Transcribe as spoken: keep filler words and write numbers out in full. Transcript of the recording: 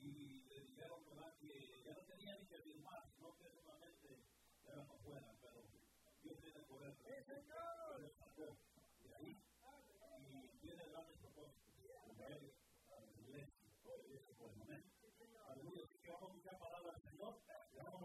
y le dijeron, ¿verdad?, que ya no tenía ni que firmar, no que solamente era para afuera, pero Dios tiene poder. ¡Sí, Señor! De ahí, y tiene grandes propósitos, para él, para la iglesia, todo eso, pues, amén.